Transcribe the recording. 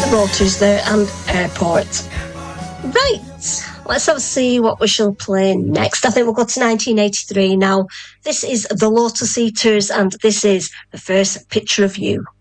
Motors there and Airport. Right, let's have a see what we shall play next. I think we'll go to 1983 now. This is the Lotus Eaters and this is The First Picture of You.